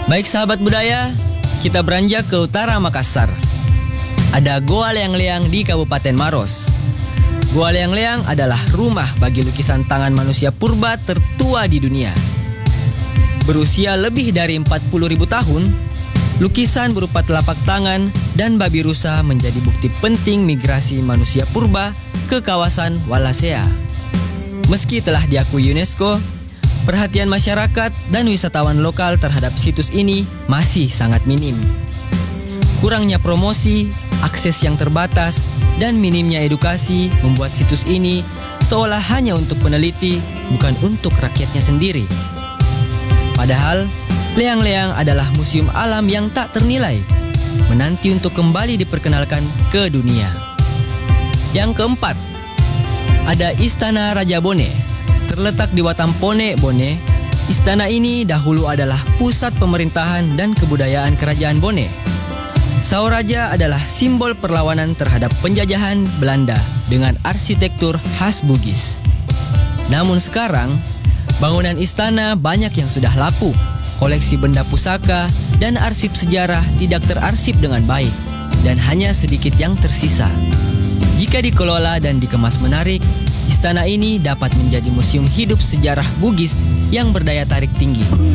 Baik sahabat budaya, kita beranjak ke utara Makassar. Ada Goa Leang-Leang di Kabupaten Maros. Goa Leang-Leang adalah rumah bagi lukisan tangan manusia purba tertua di dunia. Berusia lebih dari 40.000 tahun, lukisan berupa telapak tangan dan babi rusa menjadi bukti penting migrasi manusia purba ke kawasan Wallacea. Meski telah diakui UNESCO, perhatian masyarakat dan wisatawan lokal terhadap situs ini masih sangat minim. Kurangnya promosi, akses yang terbatas, dan minimnya edukasi membuat situs ini seolah hanya untuk peneliti, bukan untuk rakyatnya sendiri. Padahal, Leang-Leang adalah museum alam yang tak ternilai, menanti untuk kembali diperkenalkan ke dunia. Yang keempat, ada Istana Raja Bone. Terletak di Watampone, Bone. Istana ini dahulu adalah pusat pemerintahan dan kebudayaan Kerajaan Bone. Saor Raja adalah simbol perlawanan terhadap penjajahan Belanda dengan arsitektur khas Bugis. Namun sekarang, bangunan istana banyak yang sudah lapuk, koleksi benda pusaka dan arsip sejarah tidak terarsip dengan baik, dan hanya sedikit yang tersisa. Jika dikelola dan dikemas menarik, istana ini dapat menjadi museum hidup sejarah Bugis yang berdaya tarik tinggi.